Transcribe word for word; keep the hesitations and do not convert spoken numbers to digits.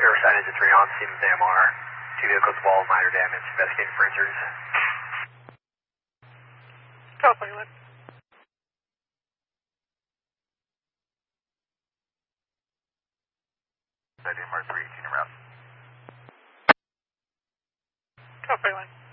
Riverside is a three on Siemens A M R. Two vehicles involved, minor damage, investigating for injuries. Copy, Lynn. A M R three eighteen around. Copy, Lynn.